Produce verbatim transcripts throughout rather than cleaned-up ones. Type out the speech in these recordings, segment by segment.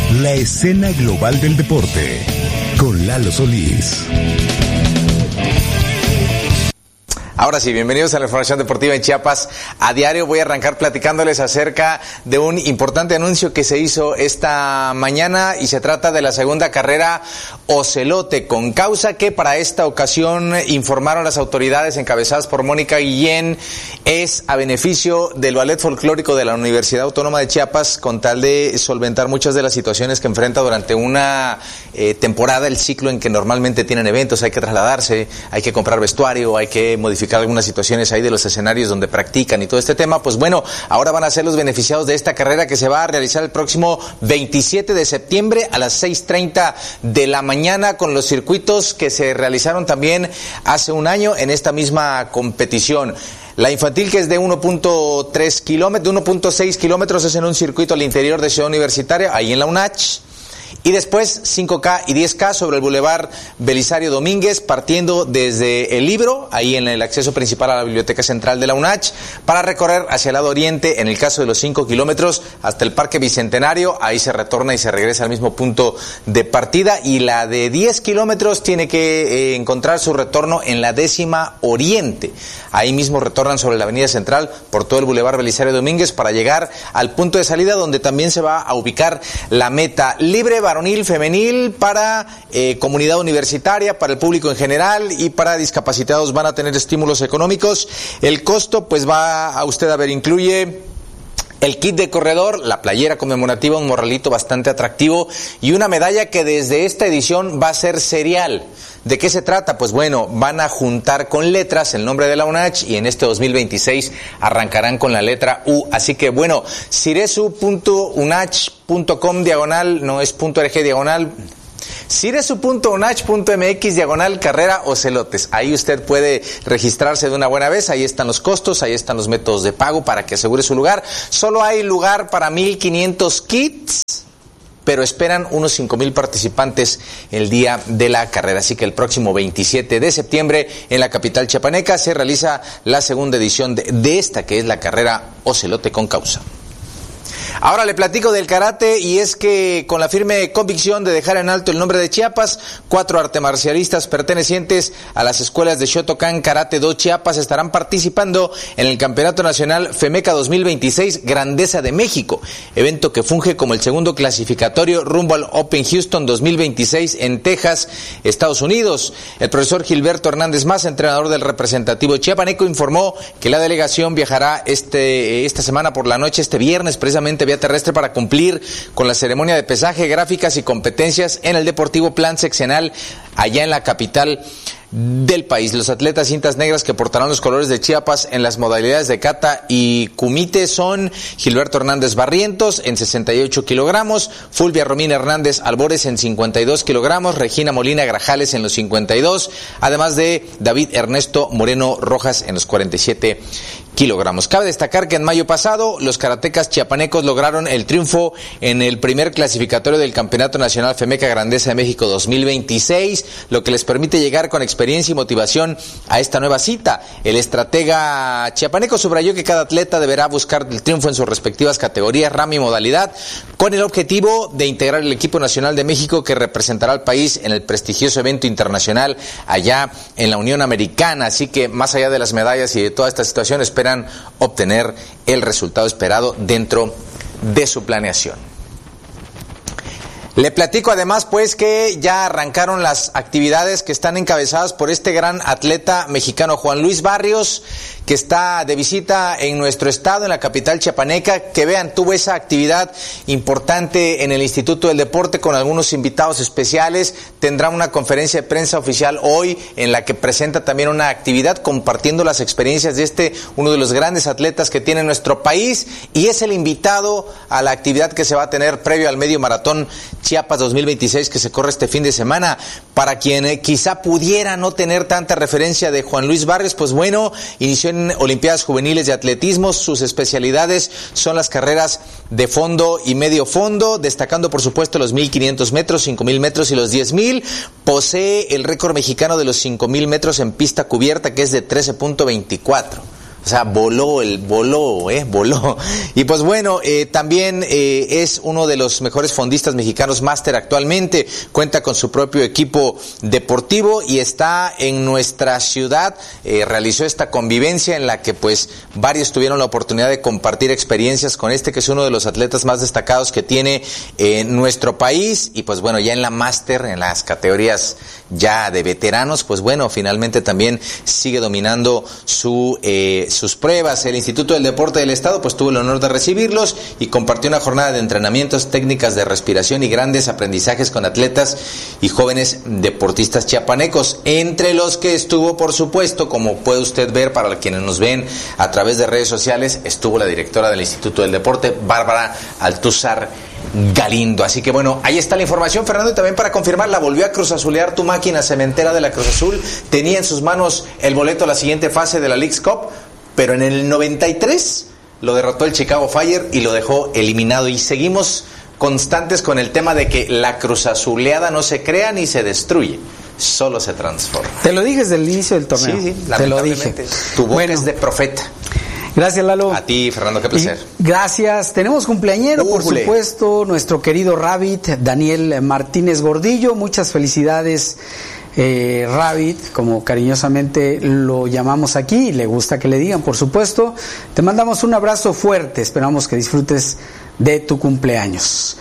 La escena global del deporte con Lalo Solís. Ahora sí, bienvenidos a la información deportiva en Chiapas a diario. Voy a arrancar platicándoles acerca de un importante anuncio que se hizo esta mañana y se trata de la segunda carrera Ocelote con Causa, que para esta ocasión informaron las autoridades encabezadas por Mónica Guillén es a beneficio del Ballet Folclórico de la Universidad Autónoma de Chiapas, con tal de solventar muchas de las situaciones que enfrenta durante una eh, temporada, el ciclo en que normalmente tienen eventos. Hay que trasladarse, hay que comprar vestuario, hay que modificar algunas situaciones ahí de los escenarios donde practican y todo este tema. Pues bueno, ahora van a ser los beneficiados de esta carrera que se va a realizar el próximo veintisiete de septiembre a las seis treinta de la mañana, con los circuitos que se realizaron también hace un año en esta misma competición. La infantil, que es de uno punto tres kilómetros, de uno punto seis kilómetros, es en un circuito al interior de Ciudad Universitaria, ahí en la UNACH. Y después cinco K y diez K sobre el Boulevard Belisario Domínguez, partiendo desde el Libro, ahí en el acceso principal a la Biblioteca Central de la UNACH, para recorrer hacia el lado oriente, en el caso de los cinco kilómetros, hasta el Parque Bicentenario. Ahí se retorna y se regresa al mismo punto de partida. Y la de diez kilómetros tiene que eh, encontrar su retorno en la décima oriente. Ahí mismo retornan sobre la Avenida Central por todo el Boulevard Belisario Domínguez para llegar al punto de salida, donde también se va a ubicar la meta libre varonil, femenil, para eh, comunidad universitaria, para el público en general y para discapacitados. Van a tener estímulos económicos. El costo, pues va a usted a ver, incluye el kit de corredor, la playera conmemorativa, un morralito bastante atractivo y una medalla que desde esta edición va a ser serial. ¿De qué se trata? Pues bueno, van a juntar con letras el nombre de la UNACH y en este dos mil veintiséis arrancarán con la letra U. Así que bueno, ciresu punto unach punto com diagonal, no es punto .rg diagonal, ciresu punto unach punto mx diagonal carrera Ocelotes. Ahí usted puede registrarse de una buena vez. Ahí están los costos, ahí están los métodos de pago para que asegure su lugar. Solo hay lugar para mil quinientos kits, pero esperan unos cinco mil participantes el día de la carrera. Así que el próximo veintisiete de septiembre en la capital chiapaneca se realiza la segunda edición de, de esta, que es la carrera Ocelote con Causa. Ahora le platico del karate, y es que con la firme convicción de dejar en alto el nombre de Chiapas, cuatro artemarcialistas pertenecientes a las escuelas de Shotokan Karate Do Chiapas estarán participando en el Campeonato Nacional FEMECA dos mil veintiséis Grandeza de México, evento que funge como el segundo clasificatorio rumbo al Open Houston dos mil veintiséis en Texas, Estados Unidos. El profesor Gilberto Hernández Mas, entrenador del representativo chiapaneco, informó que la delegación viajará este esta semana por la noche, este viernes, precisamente vía terrestre, para cumplir con la ceremonia de pesaje, gráficas y competencias en el Deportivo Plan Seccional allá en la capital del país. Los atletas cintas negras que portarán los colores de Chiapas en las modalidades de kata y kumite son Gilberto Hernández Barrientos en sesenta y ocho kilogramos, Fulvia Romina Hernández Albores en cincuenta y dos kilogramos, Regina Molina Grajales en los cincuenta y dos, además de David Ernesto Moreno Rojas en los cuarenta y siete kilogramos. Cabe destacar que en mayo pasado los karatecas chiapanecos lograron el triunfo en el primer clasificatorio del Campeonato Nacional FEMECA Grandeza de México dos mil veintiséis, lo que les permite llegar con experiencia y motivación a esta nueva cita. El estratega chiapaneco subrayó que cada atleta deberá buscar el triunfo en sus respectivas categorías, rama y modalidad, con el objetivo de integrar el equipo nacional de México que representará al país en el prestigioso evento internacional allá en la Unión Americana. Así que más allá de las medallas y de toda esta situación, esperan obtener el resultado esperado dentro de su planeación. Le platico además pues que ya arrancaron las actividades que están encabezadas por este gran atleta mexicano Juan Luis Barrios, que está de visita en nuestro estado, en la capital chiapaneca. Que vean, tuvo esa actividad importante en el Instituto del Deporte con algunos invitados especiales. Tendrá una conferencia de prensa oficial hoy en la que presenta también una actividad compartiendo las experiencias de este, uno de los grandes atletas que tiene nuestro país, y es el invitado a la actividad que se va a tener previo al medio maratón Chiapas dos mil veintiséis que se corre este fin de semana. Para quien eh, quizá pudiera no tener tanta referencia de Juan Luis Barrios, pues bueno, inició en Olimpiadas Juveniles de Atletismo. Sus especialidades son las carreras de fondo y medio fondo, destacando por supuesto los mil quinientos metros, cinco mil metros y los diez mil. Posee el récord mexicano de los cinco mil metros en pista cubierta, que es de trece punto veinticuatro. O sea, voló, el voló, ¿eh? Voló. Y pues bueno, eh, también eh, es uno de los mejores fondistas mexicanos máster actualmente. Cuenta con su propio equipo deportivo y está en nuestra ciudad. Eh, realizó esta convivencia en la que pues varios tuvieron la oportunidad de compartir experiencias con este, que es uno de los atletas más destacados que tiene eh, nuestro país. Y pues bueno, ya en la máster, en las categorías ya de veteranos, pues bueno, finalmente también sigue dominando su eh, sus pruebas. El Instituto del Deporte del Estado pues tuvo el honor de recibirlos y compartió una jornada de entrenamientos, técnicas de respiración y grandes aprendizajes con atletas y jóvenes deportistas chiapanecos, entre los que estuvo, por supuesto, como puede usted ver para quienes nos ven a través de redes sociales, estuvo la directora del Instituto del Deporte, Bárbara Altúzar Galindo. Así que bueno, ahí está la información, Fernando, y también para confirmar, la volvió a cruzazulear tu máquina cementera de la Cruz Azul. Tenía en sus manos el boleto a la siguiente fase de la Leagues Cup, pero en el noventa y tres lo derrotó el Chicago Fire y lo dejó eliminado. Y seguimos constantes con el tema de que la cruzazuleada no se crea ni se destruye, solo se transforma. Te lo dije desde el inicio del torneo. Sí, sí, te lo dije. Tu boca bueno, es de profeta. Gracias, Lalo. A ti, Fernando, qué placer. Y gracias. Tenemos cumpleañero, Ujule. por supuesto, nuestro querido Rabbit, Daniel Martínez Gordillo. Muchas felicidades, eh, Rabbit, como cariñosamente lo llamamos aquí, y le gusta que le digan, por supuesto. Te mandamos un abrazo fuerte, esperamos que disfrutes de tu cumpleaños.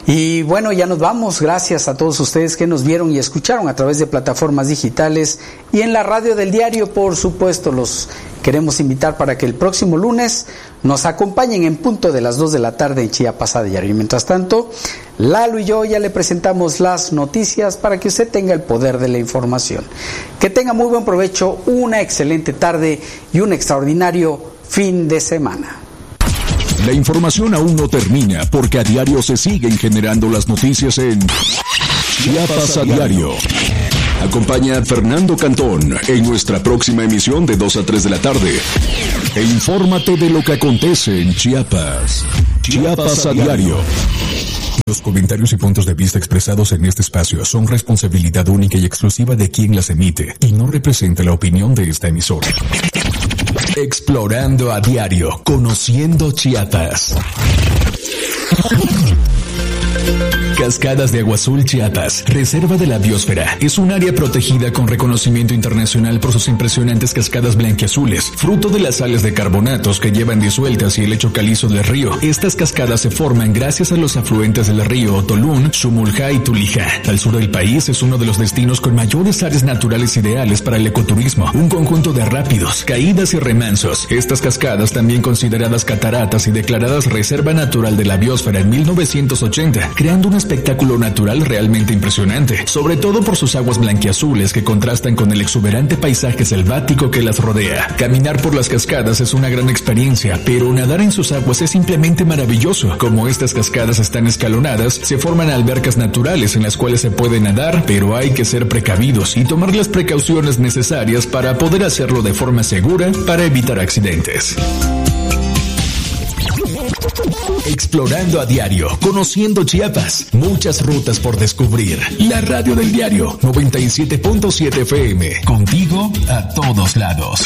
Y bueno, ya nos vamos. Gracias a todos ustedes que nos vieron y escucharon a través de plataformas digitales y en la radio del diario. Por supuesto, los queremos invitar para que el próximo lunes nos acompañen en punto de las dos de la tarde en Chiapas a Diario. Y mientras tanto, Lalo y yo ya le presentamos las noticias para que usted tenga el poder de la información. Que tenga muy buen provecho, una excelente tarde y un extraordinario fin de semana. La información aún no termina porque a diario se siguen generando las noticias en Chiapas a Diario. Acompaña a Fernando Cantón en nuestra próxima emisión de dos a tres de la tarde. E infórmate de lo que acontece en Chiapas. Chiapas a Diario. Los comentarios y puntos de vista expresados en este espacio son responsabilidad única y exclusiva de quien las emite y no representa la opinión de esta emisora. Explorando a Diario, conociendo Chiapas. Cascadas de Agua Azul Chiapas, Reserva de la Biosfera, es un área protegida con reconocimiento internacional por sus impresionantes cascadas blanquiazules, fruto de las sales de carbonatos que llevan disueltas y el lecho calizo del río. Estas cascadas se forman gracias a los afluentes del río Otolún, Xumuljá y Tulija. Al sur del país es uno de los destinos con mayores áreas naturales ideales para el ecoturismo, un conjunto de rápidos, caídas y remansos. Estas cascadas, también consideradas cataratas y declaradas Reserva Natural de la Biosfera en mil novecientos ochenta, creando un espectáculo natural realmente impresionante, sobre todo por sus aguas blanquiazules que contrastan con el exuberante paisaje selvático que las rodea. Caminar por las cascadas es una gran experiencia, pero nadar en sus aguas es simplemente maravilloso. Como estas cascadas están escalonadas, se forman albercas naturales en las cuales se puede nadar, pero hay que ser precavidos y tomar las precauciones necesarias para poder hacerlo de forma segura para evitar accidentes. Explorando a Diario, conociendo Chiapas, muchas rutas por descubrir. La radio del diario noventa y siete punto siete F M, contigo a todos lados.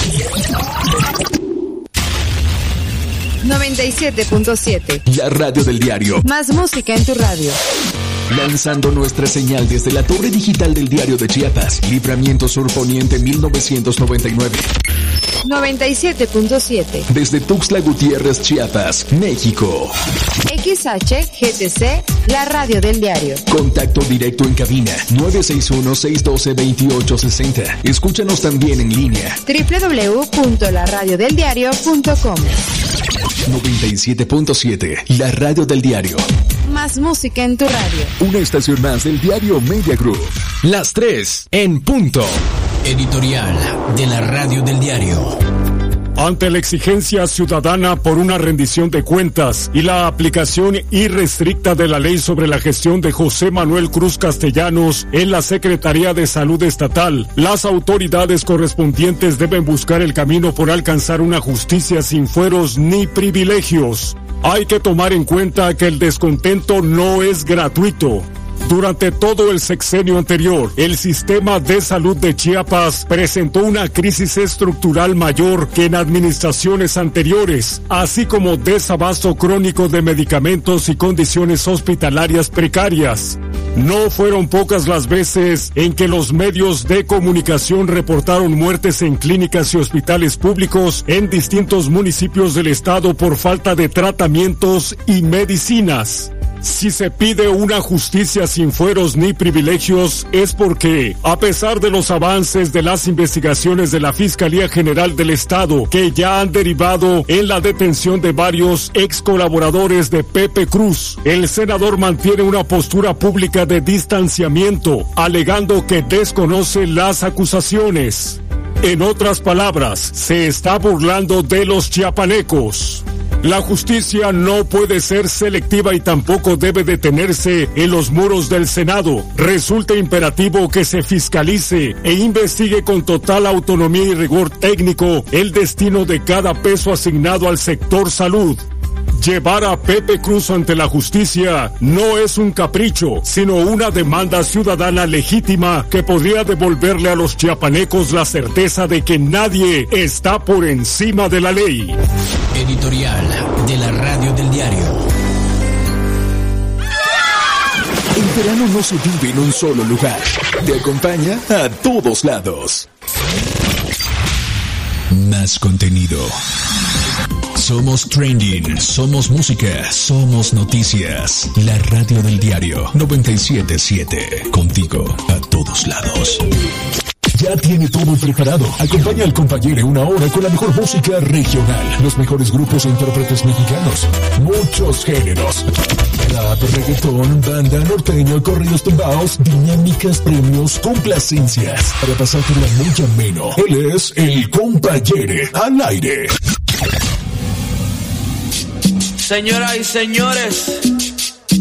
noventa y siete punto siete. La radio del diario. Más música en tu radio. Lanzando nuestra señal desde la torre digital del Diario de Chiapas, Libramiento Sur Poniente mil novecientos noventa y nueve. noventa y siete punto siete. Desde Tuxtla Gutiérrez, Chiapas, México. X H G T C, la radio del diario. Contacto directo en cabina nueve seis uno, seis uno dos, dos ocho seis cero. Escúchanos también en línea doble u doble u doble u punto la radio del diario punto com. noventa y siete punto siete, la radio del diario. Más música en tu radio. Una estación más del diario Media Group. Las tres en punto. Editorial de la radio del diario. Ante la exigencia ciudadana por una rendición de cuentas y la aplicación irrestricta de la ley sobre la gestión de José Manuel Cruz Castellanos en la Secretaría de Salud Estatal, las autoridades correspondientes deben buscar el camino por alcanzar una justicia sin fueros ni privilegios. Hay que tomar en cuenta que el descontento no es gratuito. Durante todo el sexenio anterior, el sistema de salud de Chiapas presentó una crisis estructural mayor que en administraciones anteriores, así como desabasto crónico de medicamentos y condiciones hospitalarias precarias. No fueron pocas las veces en que los medios de comunicación reportaron muertes en clínicas y hospitales públicos en distintos municipios del estado por falta de tratamientos y medicinas. Si se pide una justicia sin fueros ni privilegios, es porque, a pesar de los avances de las investigaciones de la Fiscalía General del Estado, que ya han derivado en la detención de varios ex colaboradores de Pepe Cruz, el senador mantiene una postura pública de distanciamiento, alegando que desconoce las acusaciones. En otras palabras, se está burlando de los chiapanecos. La justicia no puede ser selectiva y tampoco debe detenerse en los muros del Senado. Resulta imperativo que se fiscalice e investigue con total autonomía y rigor técnico el destino de cada peso asignado al sector salud. Llevar a Pepe Cruz ante la justicia no es un capricho, sino una demanda ciudadana legítima que podría devolverle a los chiapanecos la certeza de que nadie está por encima de la ley. Editorial de la Radio del Diario. El verano no se vive en un solo lugar. Te acompaña a todos lados. Más contenido. Somos trending, somos música, somos noticias. La Radio del Diario noventa y siete punto siete. Contigo a todos lados. Ya tiene todo preparado. Acompaña al compañero una hora con la mejor música regional, los mejores grupos e intérpretes mexicanos, muchos géneros. Rap, reggaetón, banda, norteño, corridos tumbados, dinámicas, premios, complacencias. Para pasártela muy ameno. Él es el compañero al aire. Señoras y señores,